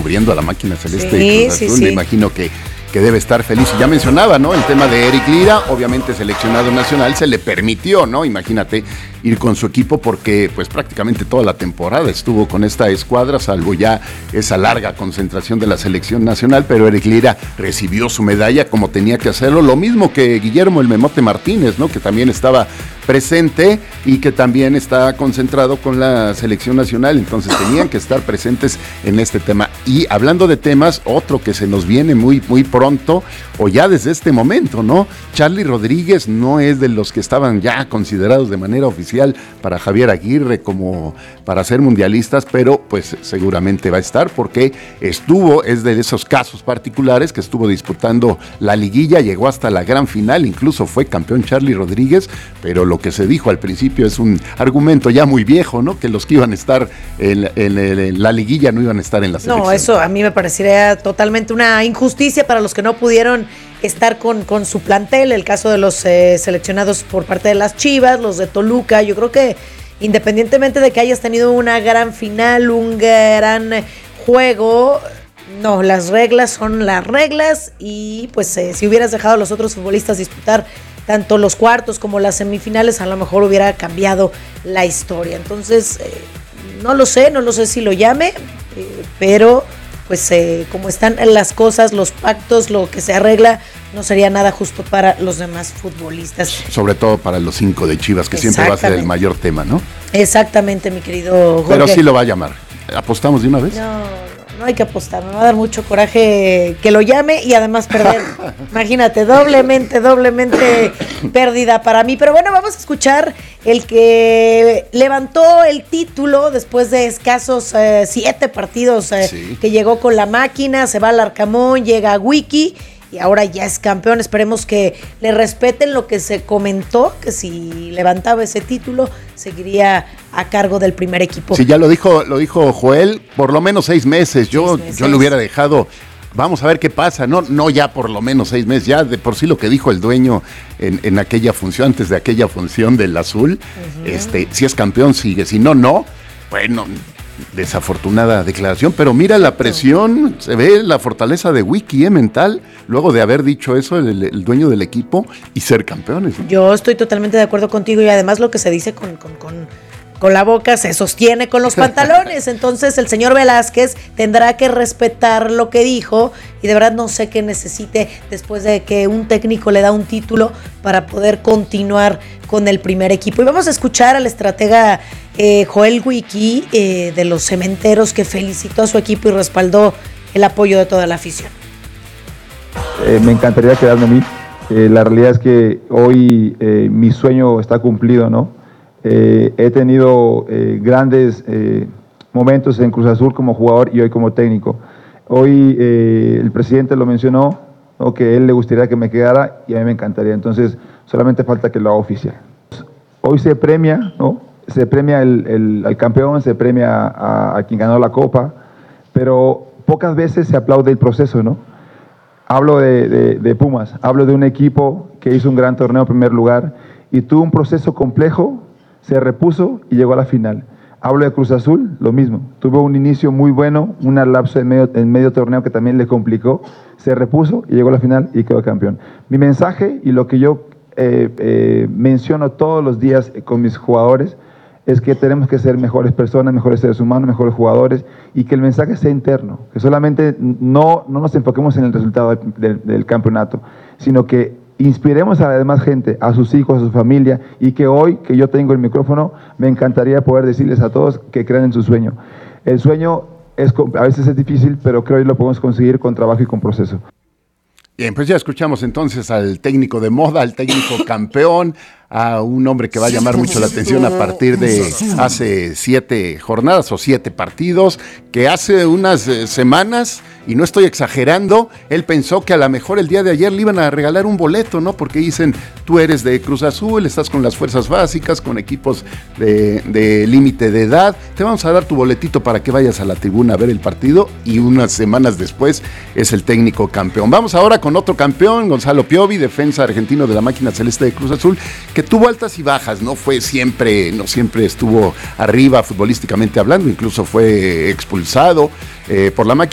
cubriendo a la máquina celeste Sí, de Cruz Azul. sí. Me imagino que debe estar feliz. Y ya mencionaba, ¿no? El tema de Eric Lira, obviamente seleccionado nacional, se le permitió, ¿no? Imagínate, ir con su equipo porque pues prácticamente toda la temporada estuvo con esta escuadra, salvo ya esa larga concentración de la selección nacional, pero Eric Lira recibió su medalla como tenía que hacerlo, lo mismo que Guillermo el Memote Martínez, ¿no? Que también estaba presente y que también está concentrado con la selección nacional, entonces tenían que estar presentes en este tema. Y hablando de temas, otro que se nos viene muy pronto, o ya desde este momento, ¿no? Charly Rodríguez no es de los que estaban ya considerados de manera oficial para Javier Aguirre como para ser mundialistas, pero pues seguramente va a estar porque es de esos casos particulares que estuvo disputando la liguilla, llegó hasta la gran final, incluso fue campeón Charly Rodríguez, pero lo que se dijo al principio es un argumento ya muy viejo, ¿no? Que los que iban a estar en la liguilla no iban a estar en la selección. No, eso a mí me parecería totalmente una injusticia para los que no pudieron estar con su plantel, el caso de los seleccionados por parte de las Chivas, los de Toluca. Yo creo que independientemente de que hayas tenido una gran final, un gran juego, no, las reglas son las reglas y pues si hubieras dejado a los otros futbolistas disputar tanto los cuartos como las semifinales, a lo mejor hubiera cambiado la historia. Entonces, no lo sé si lo llame, pero pues como están las cosas, los pactos, lo que se arregla, no sería nada justo para los demás futbolistas. Sobre todo para los 5 de Chivas, que siempre va a ser el mayor tema, ¿no? Exactamente, mi querido Jorge. Pero sí lo va a llamar. ¿Apostamos de una vez? No hay que apostar, me va a dar mucho coraje que lo llame y además perder. Imagínate, doblemente pérdida para mí. Pero bueno, vamos a escuchar el que levantó el título después de escasos 7 partidos que llegó con la máquina, se va al Arcamón, llega a Wiki y ahora ya es campeón. Esperemos que le respeten lo que se comentó, que si levantaba ese título seguiría a cargo del primer equipo. Sí, ya lo dijo Joel, por lo menos 6 meses. Yo le hubiera dejado, vamos a ver qué pasa, no ya por lo menos 6 meses, ya de por sí lo que dijo el dueño en aquella función, antes de aquella función del azul, si es campeón sigue, si no, bueno, desafortunada declaración, pero mira la presión, se ve la fortaleza de Wiki mental, luego de haber dicho eso el dueño del equipo y ser campeones, ¿no? Yo estoy totalmente de acuerdo contigo y además lo que se dice con la boca se sostiene con los pantalones, entonces el señor Velázquez tendrá que respetar lo que dijo y de verdad no sé qué necesite después de que un técnico le da un título para poder continuar con el primer equipo. Y vamos a escuchar al estratega Joel Wiki de los Cementeros, que felicitó a su equipo y respaldó el apoyo de toda la afición. Me encantaría quedarme a mí. La realidad es que hoy mi sueño está cumplido, ¿no? He tenido grandes momentos en Cruz Azul como jugador y hoy como técnico. Hoy el presidente lo mencionó, ¿no? Que él le gustaría que me quedara y a mí me encantaría. Entonces solamente falta que lo haga oficial. Hoy se premia, ¿no? Se premia al campeón, se premia a quien ganó la copa, pero pocas veces se aplaude el proceso, ¿no? Hablo de Pumas, hablo de un equipo que hizo un gran torneo en primer lugar y tuvo un proceso complejo, se repuso y llegó a la final. Hablo de Cruz Azul, lo mismo, tuvo un inicio muy bueno, un lapso en medio torneo que también le complicó, se repuso y llegó a la final y quedó campeón. Mi mensaje y lo que yo menciono todos los días con mis jugadores es que tenemos que ser mejores personas, mejores seres humanos, mejores jugadores y que el mensaje sea interno, que solamente no nos enfoquemos en el resultado del campeonato, sino que inspiremos a la demás gente, a sus hijos, a su familia y que hoy que yo tengo el micrófono me encantaría poder decirles a todos que crean en su sueño. El sueño a veces es difícil, pero creo que lo podemos conseguir con trabajo y con proceso. Bien, pues ya escuchamos entonces al técnico de moda, al técnico campeón, a un hombre que va a llamar mucho la atención a partir de hace 7 jornadas o 7 partidos, que hace unas semanas, y no estoy exagerando, él pensó que a lo mejor el día de ayer le iban a regalar un boleto, ¿no? Porque dicen, tú eres de Cruz Azul, estás con las fuerzas básicas, con equipos de límite de edad, te vamos a dar tu boletito para que vayas a la tribuna a ver el partido, y unas semanas después es el técnico campeón. Vamos ahora con otro campeón, Gonzalo Piovi, defensa argentino de la máquina celeste de Cruz Azul, que tuvo altas y bajas, no siempre estuvo arriba futbolísticamente hablando, incluso fue expulsado por la máquina